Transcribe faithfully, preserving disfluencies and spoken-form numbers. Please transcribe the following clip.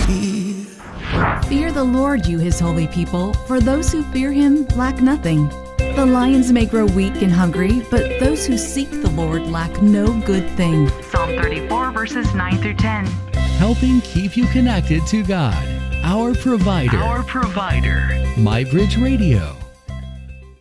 fear. Fear the Lord, you his holy people, for those who fear him lack nothing. The lions may grow weak and hungry, but those who seek the Lord lack no good thing. Psalm thirty-four, verses nine through ten. Helping keep you connected to God, our provider. Our provider. MyBridge Radio.